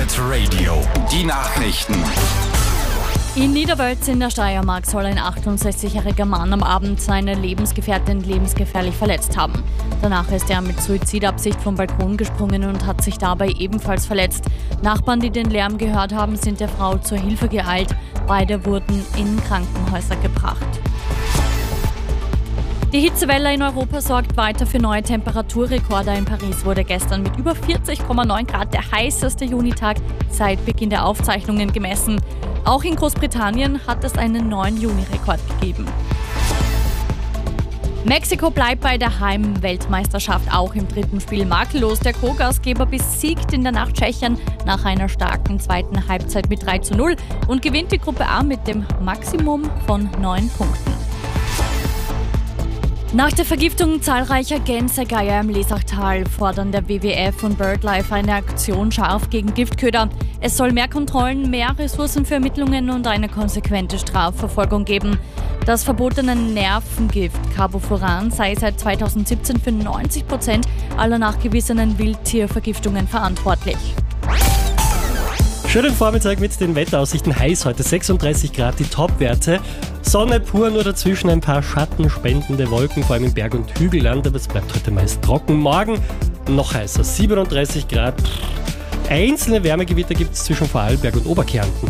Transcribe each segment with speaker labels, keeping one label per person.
Speaker 1: Hit Radio. Die Nachrichten.
Speaker 2: In Niederwölz in der Steiermark soll ein 68-jähriger Mann am Abend seine Lebensgefährtin lebensgefährlich verletzt haben. Danach ist er mit Suizidabsicht vom Balkon gesprungen und hat sich dabei ebenfalls verletzt. Nachbarn, die den Lärm gehört haben, sind der Frau zur Hilfe geeilt. Beide wurden in Krankenhäuser gebracht. Die Hitzewelle in Europa sorgt weiter für neue Temperaturrekorde. In Paris wurde gestern mit über 40,9 Grad der heißeste Junitag seit Beginn der Aufzeichnungen gemessen. Auch in Großbritannien hat es einen neuen Juni-Rekord gegeben. Mexiko bleibt bei der Heim-Weltmeisterschaft auch im dritten Spiel makellos. Der Co-Gastgeber besiegt in der Nacht Tschechien nach einer starken zweiten Halbzeit mit 3:0 und gewinnt die Gruppe A mit dem Maximum von 9 Punkten. Nach der Vergiftung zahlreicher Gänsegeier im Lesachtal fordern der WWF und BirdLife eine Aktion scharf gegen Giftköder. Es soll mehr Kontrollen, mehr Ressourcen für Ermittlungen und eine konsequente Strafverfolgung geben. Das verbotene Nervengift Carbofuran sei seit 2017 für 90% aller nachgewiesenen Wildtiervergiftungen verantwortlich.
Speaker 3: Schönen Vormittag mit den Wetteraussichten. Heiß heute, 36 Grad die Topwerte. Sonne pur, nur dazwischen ein paar schattenspendende Wolken, vor allem im Berg- und Hügelland, aber es bleibt heute meist trocken. Morgen noch heißer, 37 Grad. Einzelne Wärmegewitter gibt es zwischen Vorarlberg und Oberkärnten.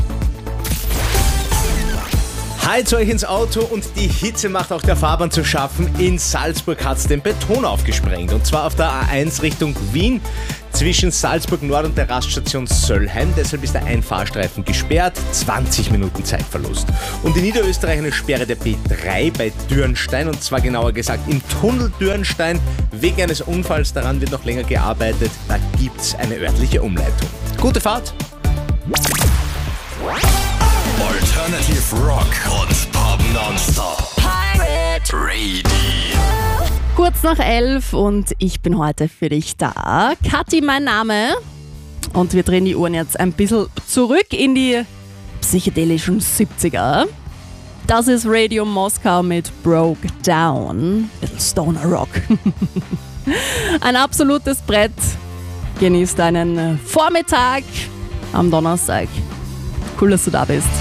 Speaker 4: Heizt euch ins Auto und die Hitze macht auch der Fahrbahn zu schaffen. In Salzburg hat es den Beton aufgesprengt. Und zwar auf der A1 Richtung Wien zwischen Salzburg Nord und der Raststation Söllheim. Deshalb ist der Einfahrstreifen gesperrt. 20 Minuten Zeitverlust. Und in Niederösterreich eine Sperre der B3 bei Dürnstein. Und zwar genauer gesagt im Tunnel Dürnstein. Wegen eines Unfalls, daran wird noch länger gearbeitet. Da gibt es eine örtliche Umleitung. Gute Fahrt!
Speaker 1: Alternative Rock und Pop Nonstop. Pirate Radio.
Speaker 5: Kurz nach 11 und ich bin heute für dich da. Kathi, mein Name. Und wir drehen die Uhren jetzt ein bisschen zurück in die psychedelischen 70er. Das ist Radio Moskau mit Broke Down. Little Stoner Rock. Ein absolutes Brett. Genießt deinen Vormittag am Donnerstag. Cool, dass du da bist.